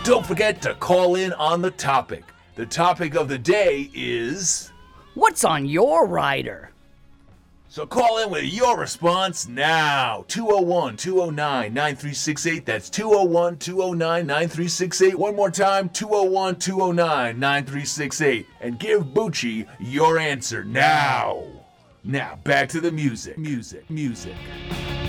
Don't forget to call in on the topic. The topic of the day is... What's on your rider? So call in with your response now. 201-209-9368. That's 201-209-9368. One more time, 201-209-9368. And give Bucci your answer now. Now, back to the music.